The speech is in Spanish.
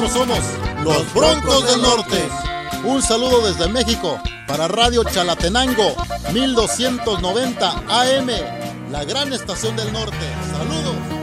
nosotros somos los Broncos del Norte. Un saludo desde México para Radio Chalatenango 1290 AM, la gran estación del norte. Saludos.